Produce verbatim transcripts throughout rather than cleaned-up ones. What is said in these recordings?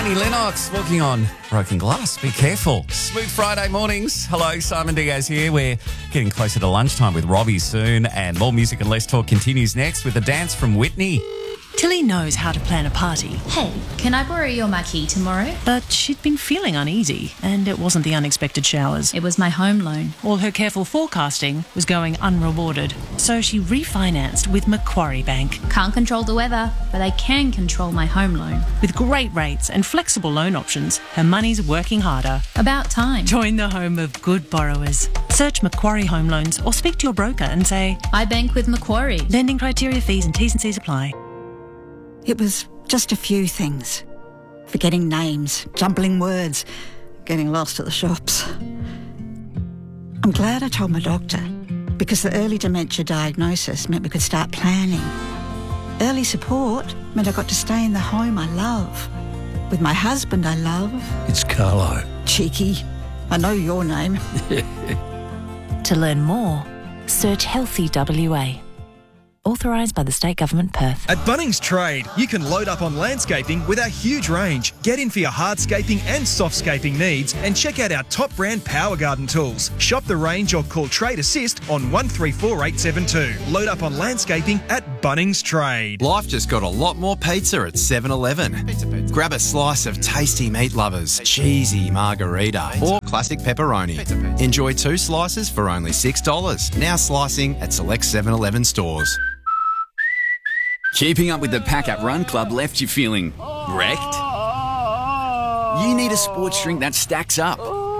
Annie Lennox walking on broken glass. Be careful. Smooth Friday mornings. Hello, Simon Diaz here. We're getting closer to lunchtime with Robbie soon, and more music and less talk continues next with a dance from Whitney. Tilly knows how to plan a party. Hey, can I borrow your marquee tomorrow? But she'd been feeling uneasy, and it wasn't the unexpected showers. It was my home loan. All her careful forecasting was going unrewarded. So she refinanced with Macquarie Bank. Can't control the weather, but I can control my home loan. With great rates and flexible loan options, her money's working harder. About time. Join the home of good borrowers. Search Macquarie Home Loans or speak to your broker and say, I bank with Macquarie. Lending criteria, fees and T's and C's apply. It was just a few things. Forgetting names, jumbling words, getting lost at the shops. I'm glad I told my doctor, because the early dementia diagnosis meant we could start planning. Early support meant I got to stay in the home I love, with my husband I love. It's Carlo. Cheeky. I know your name. To learn more, search Healthy W A. Authorised by the State Government, Perth. At Bunnings Trade, you can load up on landscaping with our huge range. Get in for your hardscaping and softscaping needs and check out our top brand Power Garden tools. Shop the range or call Trade Assist on one three four eight seven two. Load up on landscaping at Bunnings Trade. Life just got a lot more pizza at seven eleven. Grab a slice of tasty meat lovers, cheesy margarita or classic pepperoni. Enjoy two slices for only six dollars. Now slicing at select seven eleven stores. Keeping up with the Pack Up Run Club left you feeling wrecked? You need a sports drink that stacks up,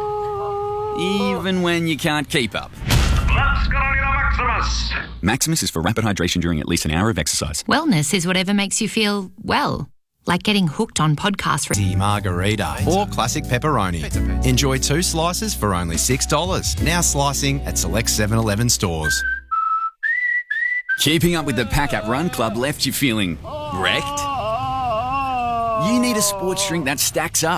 even when you can't keep up. Let's go to Maximus! Maximus is for rapid hydration during at least an hour of exercise. Wellness is whatever makes you feel well, like getting hooked on podcasts. Cheesy margarita or classic pepperoni. Enjoy two slices for only six dollars. Now slicing at select seven eleven stores. Keeping up with the Pack Up Run Club left you feeling wrecked? You need a sports drink that stacks up,